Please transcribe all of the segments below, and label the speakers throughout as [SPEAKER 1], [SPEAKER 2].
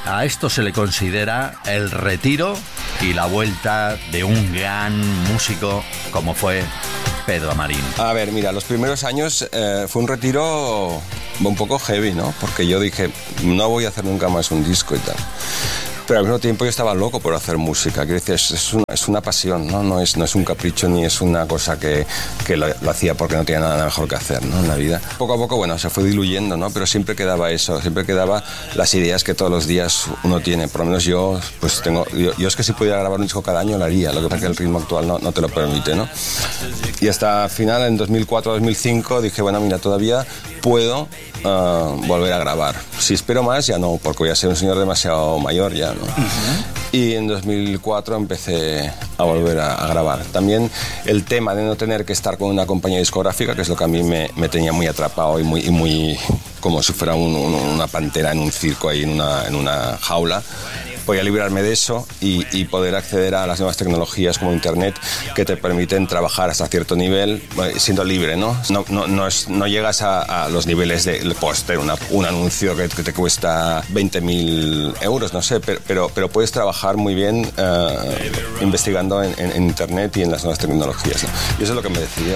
[SPEAKER 1] a esto se le considera el retiro y la vuelta de un gran músico como fue Pedro Marín.
[SPEAKER 2] A ver, mira, los primeros años fue un retiro un poco heavy, ¿no? Porque yo dije, no voy a hacer nunca más un disco y tal. Pero al mismo tiempo yo estaba loco por hacer música. Quiero decir, es una pasión, ¿no? No es un capricho ni es una cosa que lo hacía porque no tenía nada mejor que hacer, ¿no? En la vida. Poco a poco, bueno, se fue diluyendo, ¿no? Pero siempre quedaba eso, siempre quedaba las ideas que todos los días uno tiene. Por lo menos yo, pues yo es que si pudiera grabar un disco cada año lo haría. Lo que pasa es que el ritmo actual no te lo permite, ¿no? Y hasta final, en 2004-2005, dije, bueno, mira, todavía puedo volver a grabar. Si espero más, ya no, porque voy a ser un señor demasiado mayor ya, ¿no? Y en 2004 empecé a volver a grabar. También el tema de no tener que estar con una compañía discográfica, que es lo que a mí me tenía muy atrapado y muy como si fuera una pantera en un circo ahí en una jaula. Voy a librarme de eso y poder acceder a las nuevas tecnologías como Internet que te permiten trabajar hasta cierto nivel siendo libre, ¿no? No llegas a los niveles del póster, un anuncio que te cuesta 20.000 euros, no sé, pero puedes trabajar muy bien investigando en Internet y en las nuevas tecnologías, ¿no? Y eso es lo que me decidí.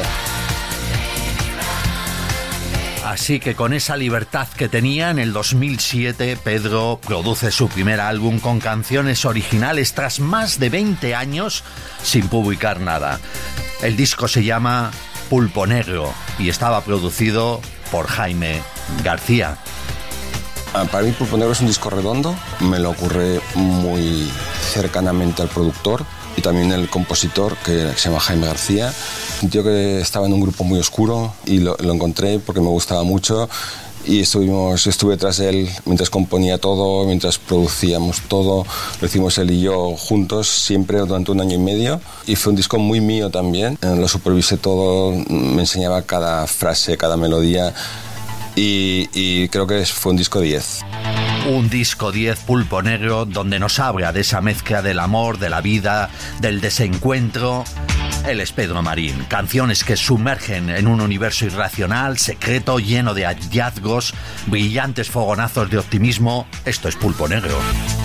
[SPEAKER 1] Así que con esa libertad que tenía, en el 2007 Pedro produce su primer álbum con canciones originales tras más de 20 años sin publicar nada. El disco se llama Pulpo Negro y estaba producido por Jaime García.
[SPEAKER 2] Para mí Pulpo Negro es un disco redondo, me lo ocurre muy cercanamente al productor y también el compositor, que se llama Jaime García, un tío que estaba en un grupo muy oscuro y lo encontré porque me gustaba mucho y estuve tras él mientras componía todo, mientras producíamos todo, lo hicimos él y yo juntos siempre durante 1 año y medio y fue un disco muy mío también, lo supervisé todo, me enseñaba cada frase, cada melodía y creo que fue un disco 10.
[SPEAKER 1] Un disco 10, Pulpo Negro, donde nos habla de esa mezcla del amor, de la vida, del desencuentro. Él es Pedro Marín. Canciones que sumergen en un universo irracional, secreto, lleno de hallazgos, brillantes fogonazos de optimismo. Esto es Pulpo Negro.